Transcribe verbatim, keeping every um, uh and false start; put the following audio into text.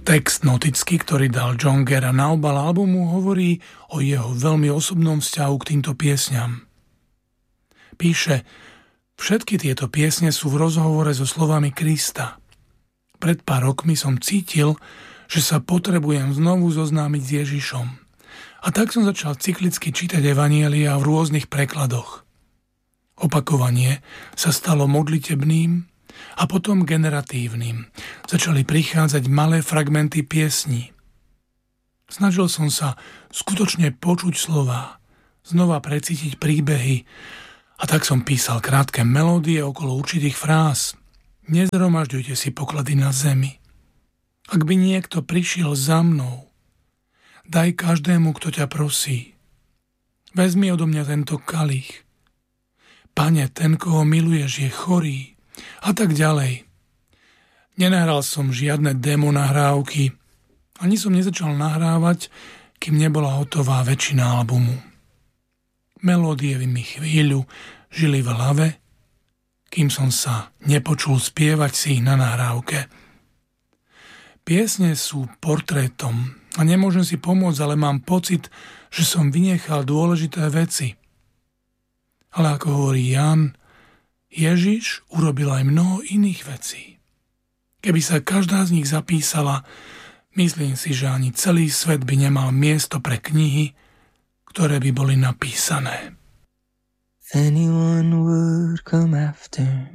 Text notický, ktorý dal John Guerra na obal albumu, hovorí o jeho veľmi osobnom vzťahu k týmto piesňam. Píše: všetky tieto piesne sú v rozhovore so slovami Krista. Pred pár rokmi som cítil, že sa potrebujem znovu zoznámiť s Ježišom. A tak som začal cyklicky čítať evanjelia v rôznych prekladoch. Opakovanie sa stalo modlitebným a potom generatívnym. Začali prichádzať malé fragmenty piesní. Snažil som sa skutočne počuť slová, znova precítiť príbehy, a tak som písal krátke melódie okolo určitých fráz. Nezhromažďujte si poklady na zemi. Ak by niekto prišiel za mnou, daj každému, kto ťa prosí. Vezmi odo mňa tento kalich. Pane, ten, koho miluješ, je chorý. A tak ďalej. Nenahral som žiadne demo nahrávky, ani som nezačal nahrávať, kým nebola hotová väčšina albumu. Melódie mi chvíľu žili v hlave, kým som sa nepočul spievať si ich na nahrávke. Piesne sú portrétom a nemôžem si pomôcť, ale mám pocit, že som vynechal dôležité veci. Ale ako hovorí Jan, Ježiš urobil aj mnoho iných vecí. Keby sa každá z nich zapísala, myslím si, že ani celý svet by nemal miesto pre knihy, ktoré by boli napísané. If anyone would come after